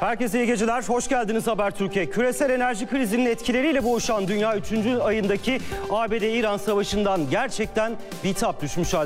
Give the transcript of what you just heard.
Herkese iyi geceler, hoş geldiniz Habertürk'e. Küresel enerji krizinin etkileriyle boğuşan dünya 3. ayındaki ABD-İran savaşından gerçekten bitap düşmüş halde.